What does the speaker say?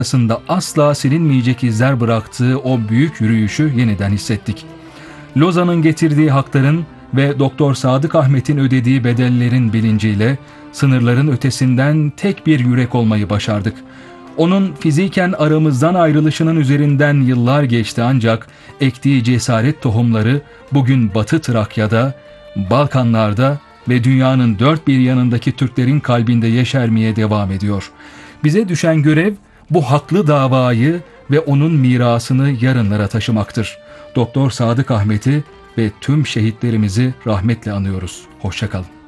arasında asla silinmeyecek izler bıraktığı o büyük yürüyüşü yeniden hissettik. Lozan'ın getirdiği hakların ve Doktor Sadık Ahmet'in ödediği bedellerin bilinciyle sınırların ötesinden tek bir yürek olmayı başardık. Onun fiziken aramızdan ayrılışının üzerinden yıllar geçti ancak ektiği cesaret tohumları bugün Batı Trakya'da, Balkanlarda ve dünyanın dört bir yanındaki Türklerin kalbinde yeşermeye devam ediyor. Bize düşen görev bu haklı davayı ve onun mirasını yarınlara taşımaktır. Doktor Sadık Ahmet'i ve tüm şehitlerimizi rahmetle anıyoruz. Hoşça kalın.